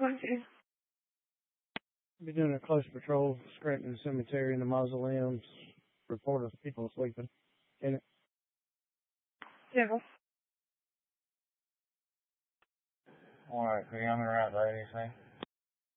Okay. Be doing a close patrol, scraping the cemetery and the mausoleums, report of people sleeping in it. Yeah. Alright, so you're on the right, lady, see?